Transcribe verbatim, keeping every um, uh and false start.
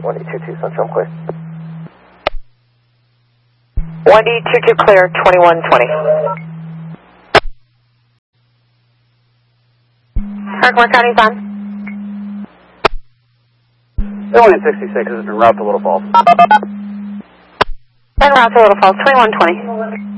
one D two two Central clear. one D two two clear, twenty-one twenty. Herkimer County's on. Alien sixty-six is en route to Little Falls. En route to Little Falls, twenty-one twenty.